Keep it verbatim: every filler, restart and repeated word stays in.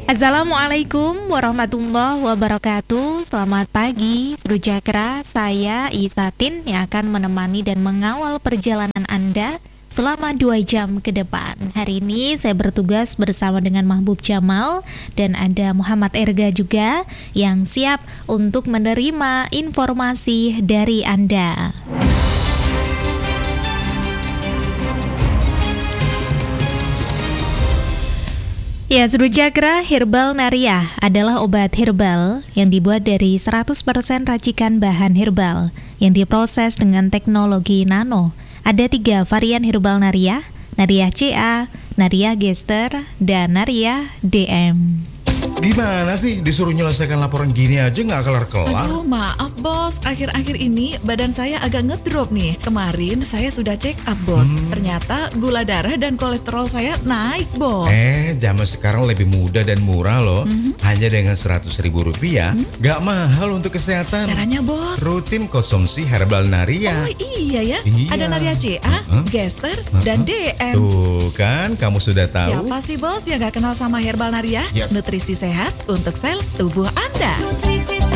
Assalamualaikum warahmatullahi wabarakatuh. Selamat pagi, Seru Jakra. Saya Isatin yang akan menemani dan mengawal perjalanan Anda selama dua jam ke depan. Hari ini saya bertugas bersama dengan Mahbub Jamal dan ada Muhammad Erga juga yang siap untuk menerima informasi dari Anda. Ya, Seru Jakra, Herbal Naria adalah obat herbal yang dibuat dari seratus persen racikan bahan herbal yang diproses dengan teknologi nano. Ada tiga varian Herbal Naria, Naria C A, Naria Gester, dan Naria D M. Gimana sih disuruh nyelesaikan laporan gini aja nggak kelar-kelar? Aduh, maaf bos, akhir-akhir ini badan saya agak ngedrop nih. Kemarin saya sudah check up bos, hmm. ternyata gula darah dan kolesterol saya naik bos. Eh, zaman sekarang lebih mudah dan murah loh. hmm. Hanya dengan seratus ribu rupiah, hmm. nggak mahal untuk kesehatan. Caranya bos? Rutin konsumsi Herbal Naria. Oh iya ya, iya. Ada Naria C A, uh-huh. Gester, uh-huh. dan D M. Tuh kan, kamu sudah tahu. Siapa sih bos yang nggak kenal sama Herbal Naria? Yes. Nutrisi sehat untuk sel tubuh Anda. Nutrisi